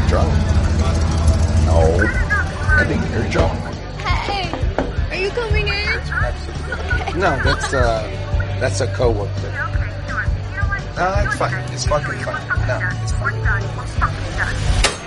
drunk. No. I think you're drunk. Hey, are you coming in? No, that's a coworker. No, that's fine. It's fucking fine. No, it's fine.